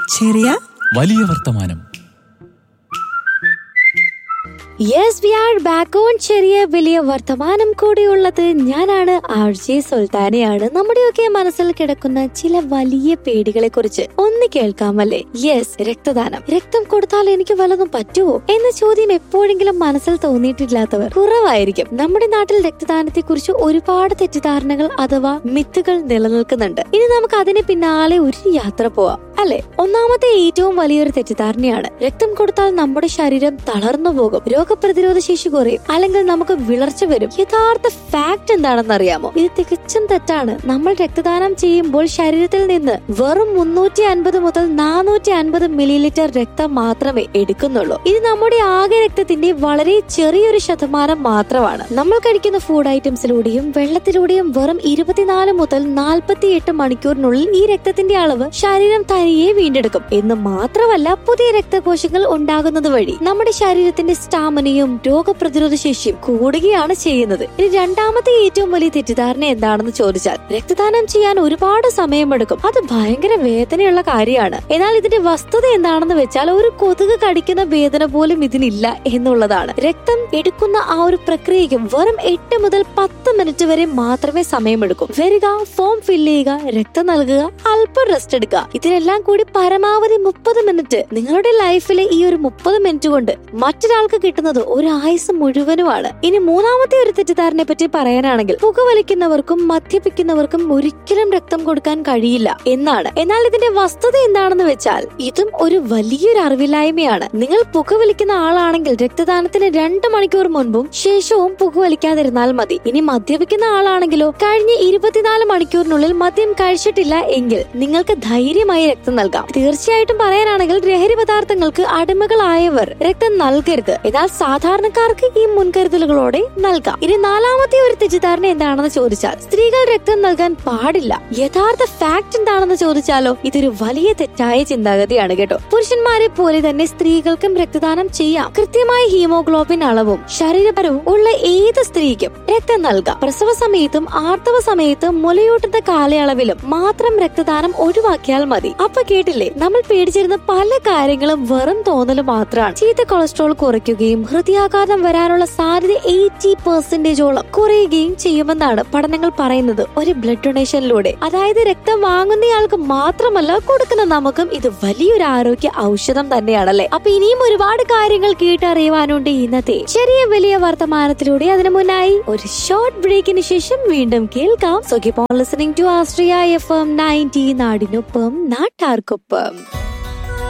ചെറിയ വലിയ വർത്തമാനം. Yes, V are back on ചെറിയ വലിയ വർത്തമാനം. കൂടിയുള്ളത് ഞാനാണ്, ആർജെ സുൽത്താനയാണ്. നമ്മുടെയൊക്കെ മനസ്സിൽ കിടക്കുന്ന ചില വലിയ പേടികളെ കുറിച്ച് ഒന്ന് കേൾക്കാമല്ലേ? യെസ്, രക്തദാനം. രക്തം കൊടുത്താൽ എനിക്ക് വല്ലതും പറ്റുമോ എന്ന ചോദ്യം എപ്പോഴെങ്കിലും മനസ്സിൽ തോന്നിയിട്ടില്ലാത്തവർ കുറവായിരിക്കും. നമ്മുടെ നാട്ടിൽ രക്തദാനത്തെ കുറിച്ച് ഒരുപാട് തെറ്റിദ്ധാരണകൾ അഥവാ മിത്തുകൾ നിലനിൽക്കുന്നുണ്ട്. ഇനി നമുക്ക് അതിന് പിന്നാലെ ഒരു യാത്ര പോവാം, അല്ലെ? ഒന്നാമത്തെ ഏറ്റവും വലിയൊരു തെറ്റിദ്ധാരണയാണ് രക്തം കൊടുത്താൽ നമ്മുടെ ശരീരം തളർന്നു പോകും, രോഗപ്രതിരോധ ശേഷി കുറയും, അല്ലെങ്കിൽ നമുക്ക് വിളർച്ച വരും. യഥാർത്ഥ ഫാക്ട് എന്താണെന്ന് അറിയാമോ? ഇത് തികച്ചും തെറ്റാണ്. നമ്മൾ രക്തദാനം ചെയ്യുമ്പോൾ ശരീരത്തിൽ നിന്ന് വെറും 350 മുതൽ 450 മില്ലിലിറ്റർ രക്തം മാത്രമേ എടുക്കുന്നുള്ളൂ. ഇത് നമ്മുടെ ആകെ രക്തത്തിന്റെ വളരെ ചെറിയൊരു ശതമാനം മാത്രമാണ്. നമ്മൾ കഴിക്കുന്ന ഫുഡ് ഐറ്റംസിലൂടെയും വെള്ളത്തിലൂടെയും വെറും 24 മുതൽ 48 മണിക്കൂറിനുള്ളിൽ ഈ രക്തത്തിന്റെ അളവ് ശരീരം തനിയെ വീണ്ടെടുക്കും. എന്ന് മാത്രമല്ല, പുതിയ രക്തകോശങ്ങൾ ഉണ്ടാകുന്നത് വഴി നമ്മുടെ ശരീരത്തിന്റെ സ്റ്റാമിനയും രോഗപ്രതിരോധ ശേഷിയും കൂടുകയാണ് ചെയ്യുന്നത്. ഇനി രണ്ടാമത്തെ ഏറ്റവും വലിയ തെറ്റിദ്ധാരണ എന്താണെന്ന് ചോദിച്ചാൽ, രക്തദാനം ചെയ്യാൻ ഒരുപാട് സമയമെടുക്കും, അത് ഭയങ്കര വേദനയുള്ള കാര്യമാണ്. എന്നാൽ ഇതിന്റെ വസ്തുത എന്താണെന്ന് വെച്ചാൽ, ഒരു കൊതുക് കടിക്കുന്ന വേദന പോലും ഇതിനില്ല എന്നുള്ളതാണ്. രക്തം എടുക്കുന്ന ആ ഒരു പ്രക്രിയയ്ക്ക് വെറും 8 മുതൽ 10 മിനിറ്റ് വരെ മാത്രമേ സമയമെടുക്കൂ. വരിക, ഫോം ഫില്ല് ചെയ്യുക, രക്തം നൽകുക, അല്പം റെസ്റ്റ് എടുക്കുക. ഇതിനെല്ലാം കൂടി പരമാവധി 30 മിനിറ്റ്. നിങ്ങളുടെ ലൈഫിലെ ഈ ഒരു 30 മിനിറ്റ് കൊണ്ട് മറ്റൊരാൾക്ക് കിട്ടുന്നത് ഒരു ആയുസ് മുഴുവനുമാണ്. ഇനി മൂന്നാമത്തെ ഒരു തെറ്റിദ്ധാരണയെ പറ്റി പറയാനാണെങ്കിൽ, പുകവലിക്കുന്നവർക്കും മദ്യപിക്കുന്നവർക്കും ഒരിക്കലും രക്തം കൊടുക്കാൻ കഴിയില്ല എന്നാണ്. എന്നാൽ ഇതിന്റെ വസ്തുത എന്താണെന്ന് വെച്ചാൽ, ഇതും ഒരു വലിയൊരു അറിവില്ലായ്മയാണ്. നിങ്ങൾ പുകവലിക്കുന്ന ആളാണെങ്കിൽ രക്തദാനത്തിന് 2 മണിക്കൂർ മുൻപും ശേഷവും പുകവലിക്കാതിരുന്നാൽ മതി. ഇനി മദ്യപിക്കുന്ന ആളാണെങ്കിലോ, കഴിഞ്ഞ 24 മണിക്കൂറിനുള്ളിൽ മദ്യം കഴിച്ചിട്ടില്ല എങ്കിൽ നിങ്ങൾക്ക് ധൈര്യമായി രക്തം നൽകാം. തീർച്ചയായിട്ടും പറയാനാണെങ്കിൽ, ലഹരി പദാർത്ഥങ്ങൾക്ക് അടിമകളായവർ രക്തം നൽകരുത്. എന്നാൽ സാധാരണക്കാർക്ക് ഈ മുൻകരുതലുകളോടെ നൽകാം. ഇനി നാലാമത്തെ ഒരു തെറ്റിദ്ധാരണ എന്താണെന്ന് ചോദിച്ചാൽ, സ്ത്രീകൾ രക്തം നൽകാൻ പാടില്ല. യഥാർത്ഥ ഫാക്ട് എന്താണെന്ന് ചോദിച്ചാലോ, ഇതൊരു വലിയ തെറ്റായ ചിന്താഗതിയാണ് കേട്ടോ. പുരുഷന്മാരെ പോലെ തന്നെ സ്ത്രീകൾക്കും രക്തദാനം ചെയ്യാം. കൃത്യമായ ഹീമോഗ്ലോബിൻ അളവും ശരീരപരവും ഉള്ള ഏത് സ്ത്രീക്കും രക്തം നൽകാം. പ്രസവ സമയത്തും ആർത്തവ സമയത്തും മുലയൂട്ടുന്ന കാലയളവിലും മാത്രം രക്തദാനം ഒഴിവാക്കിയാൽ മതി. അപ്പൊ കേട്ടില്ലേ, നമ്മൾ പേടിച്ചിരുന്ന പല കാര്യങ്ങളും വെറും തോന്നല് മാത്രമാണ്. ചീത്ത കൊളസ്ട്രോൾ കുറയ്ക്കുകയും ഹൃദയാഘാതം വരാനുള്ള സാധ്യത 80% കുറയുകയും ചെയ്യുമെന്നാണ് പഠനങ്ങൾ പറയുന്നത് ഒരു ബ്ലഡ് ഡൊണേഷനിലൂടെ. അതായത് രക്തം വാങ്ങുന്നയാൾക്ക് മാത്രമല്ല, കൊടുക്കുന്ന നമുക്കും ഇത് വലിയൊരു ആരോഗ്യ ഔഷധം തന്നെയാണല്ലേ. അപ്പൊ ഇനിയും ഒരുപാട് കാര്യങ്ങൾ കേട്ടറിയുവാനുണ്ട് ഇന്നത്തെ ചെറിയ വലിയ വർത്തമാനത്തിലൂടെ. അതിനു മുന്നായി ഒരു ഷോർട്ട് ബ്രേക്കിന് ശേഷം വീണ്ടും കേൾക്കാം. So keep on listening to Austria FM 90, നാടിനൊപ്പം നാട്ടാർക്കൊപ്പം.